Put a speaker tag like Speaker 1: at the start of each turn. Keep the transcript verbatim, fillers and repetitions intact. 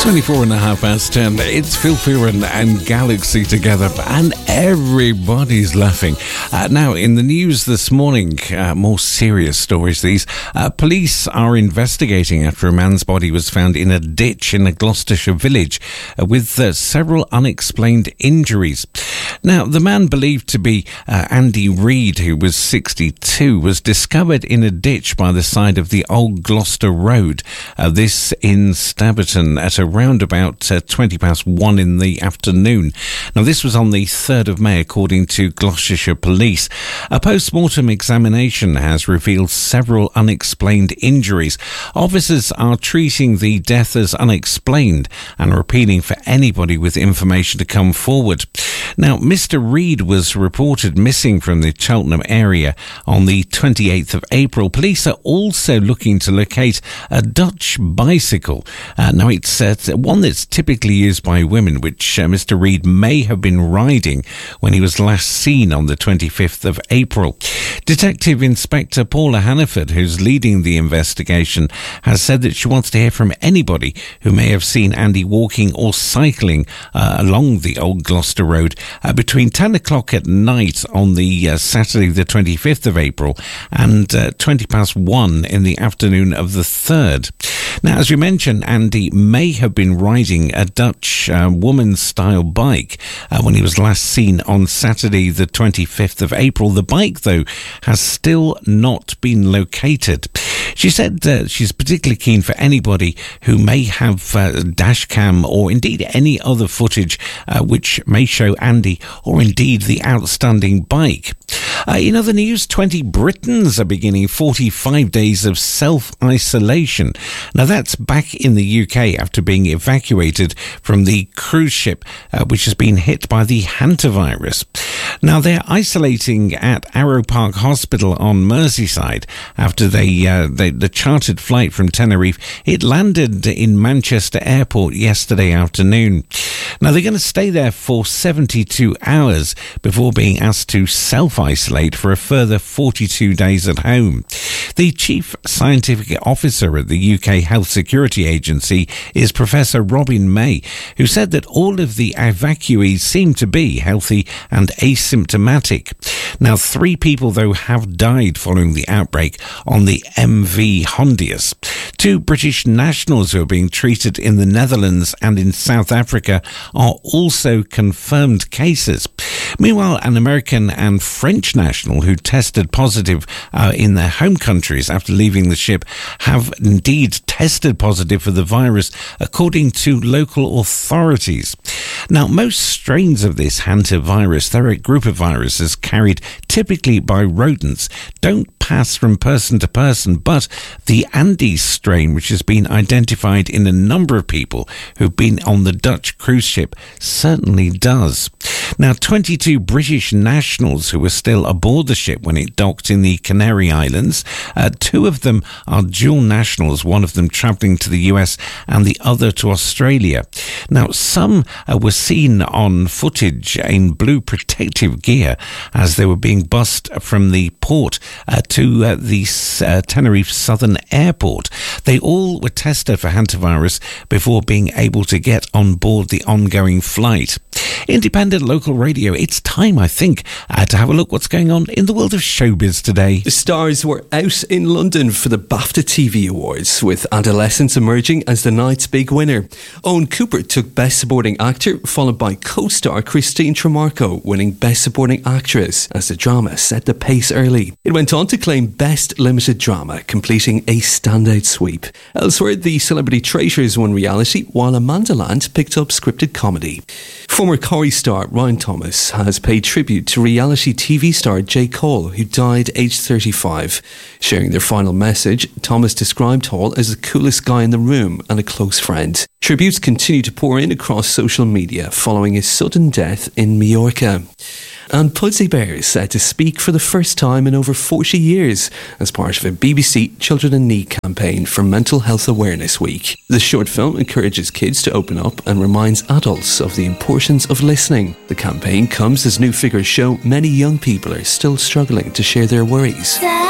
Speaker 1: twenty-four and a half past ten. It's Phil Fearon and Galaxy together, and everybody's laughing. Uh, now, in the news this morning, uh, more serious stories these. Uh, police are investigating after a man's body was found in a ditch in a Gloucestershire village uh, with uh, several unexplained injuries. Now, the man believed to be uh, Andy Reid, who was sixty-two, was discovered in a ditch by the side of the Old Gloucester Road. Uh, this in Staverton at around about uh, twenty past one in the afternoon. Now, this was on the third of May, according to Gloucestershire Police. A post-mortem examination has revealed several unexplained injuries. Officers are treating the death as unexplained and are appealing for anybody with information to come forward. Now, Mister Reid was reported missing from the Cheltenham area on the twenty-eighth of April. Police are also looking to locate a Dutch bicycle. Uh, now, it's uh, one that's typically used by women, which uh, Mister Reid may have been riding when he was last seen on the twenty-fifth of April. Detective Inspector Paula Hannaford, who's leading the investigation, has said that she wants to hear from anybody who may have seen Andy walking or cycling uh, along the Old Gloucester Road uh, between ten o'clock at night on the uh, Saturday the twenty-fifth of April and uh, twenty past one in the afternoon of the third. Now, as we mentioned, Andy may have been riding a Dutch uh, woman-style bike uh, when he was last seen on Saturday the twenty-fifth of April. The bike, though, has still not been located. She said uh, she's particularly keen for anybody who may have uh, dash cam or indeed any other footage uh, which may show Andy or indeed the outstanding bike. Uh, in other news, twenty Britons are beginning forty-five days of self-isolation. Now, that's back in the U K after being evacuated from the cruise ship uh, which has been hit by the hantavirus. Now, they're isolating at Arrow Park Hospital on Merseyside after they, uh, they the chartered flight from Tenerife. It landed in Manchester Airport yesterday afternoon. Now, they're going to stay there for seventy-two hours before being asked to self-isolate for a further forty-two days at home. The Chief Scientific Officer at the U K Health Security Agency is Professor Robin May, who said that all of the evacuees seem to be healthy and asymptomatic. Now, three people, though, have died following the outbreak on the M V Hondius. Two British nationals who are being treated in the Netherlands and in South Africa are also confirmed cases. Meanwhile, an American and French national who tested positive uh, in their home countries after leaving the ship have indeed tested positive for the virus, according to local authorities. Now, most strains of this hantavirus, they're a group of viruses carried typically by rodents, don't pass from person to person, but the Andes strain, which has been identified in a number of people who've been on the Dutch cruise ship, certainly does. Now, twenty-two British nationals who were still aboard the ship when it docked in the Canary Islands. Uh, two of them are dual nationals, one of them travelling to the U S and the other to Australia. Now, some uh, were seen on footage in blue protective gear as they were being bussed from the port uh, to uh, the uh, Tenerife Southern Airport. They all were tested for hantavirus before being able to get on board the ongoing flight. Independent local radio, it's time, I think, uh, to have a look what's going on in the world of showbiz today.
Speaker 2: The stars were out in London for the BAFTA T V Awards, with Adolescence emerging as the night's big winner. Owen Cooper took Best Supporting Actor, followed by co-star Christine Tremarco winning Best Supporting Actress, as the drama set the pace early. It went on to claim Best Limited Drama, completing a standout sweep. Elsewhere, the Celebrity Traitors won reality, while Amanda Land picked up scripted comedy. Former Corrie star Ryan Thomas has paid tribute to reality T V star J. Cole, who died aged thirty-five. Sharing their final message, Thomas described Hall as the coolest guy in the room and a close friend. Tributes continue to pour in across social media following his sudden death in Majorca. And Pudsey Bear is set to speak for the first time in over forty years as part of a B B C Children in Need campaign for Mental Health Awareness Week. The short film encourages kids to open up and reminds adults of the importance of listening. The campaign comes as new figures show many young people are still struggling to share their worries.